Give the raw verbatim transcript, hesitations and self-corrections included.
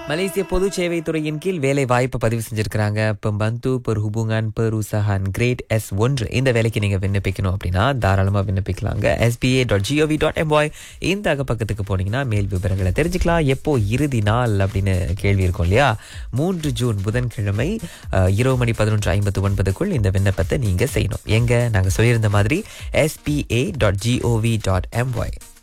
மலேசிய பொது சேவை துறையின் கீழ் வேலை வாய்ப்பு பதிவு செஞ்சிருக்கிறாங்க. பம்பந்து பெர்ஹுபுங்கான் பெருசஹான் கிரேட் எஸ் ஒன்று இந்த வேலைக்கு நீங்க விண்ணப்பிக்கணும் அப்படின்னா தாராளமா விண்ணப்பிக்கலாங்க. SPA dot gov dot MY இந்த அகப்பக்கத்துக்கு போனீங்கன்னா மேல் விவரங்களை தெரிஞ்சுக்கலாம். எப்போ இறுதி நாள் அப்படின்னு கேள்வி இருக்கும் இல்லையா? மூன்று ஜூன் புதன்கிழமை அஹ், இரவு மணி பதினொன்று ஐம்பத்து ஒன்பதுக்குள் இந்த விண்ணப்பத்தை நீங்க செய்யணும். எங்க நாங்க சொல்லியிருந்த மாதிரி SPA dot gov dot MY